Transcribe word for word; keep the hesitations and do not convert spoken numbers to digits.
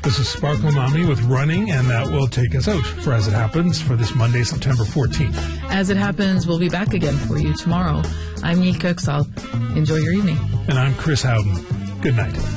This is Sparkle Mommy with Running, and that will take us out for As It Happens for this Monday, September fourteenth. As It Happens, we'll be back again for you tomorrow. I'm Nick Coxall. Enjoy your evening. And I'm Chris Howden. Good night.